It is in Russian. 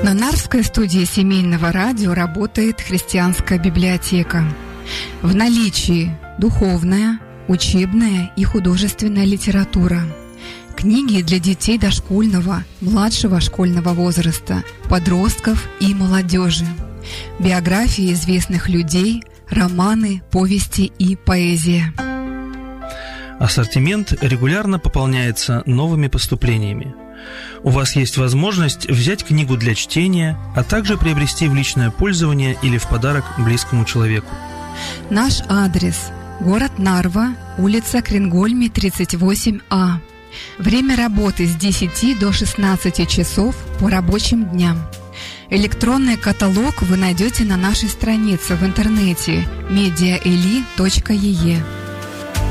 На Нарвской студии семейного радио работает христианская библиотека. В наличии духовная, учебная и художественная литература. Книги для детей дошкольного, младшего школьного возраста, подростков и молодежи. Биографии известных людей, романы, повести и поэзия. Ассортимент регулярно пополняется новыми поступлениями. У вас есть возможность взять книгу для чтения, а также приобрести в личное пользование или в подарок близкому человеку. Наш адрес – город Нарва, улица Кренгольми, 38А. Время работы с 10 до 16 часов по рабочим дням. Электронный каталог вы найдете на нашей странице в интернете mediaeli.ee.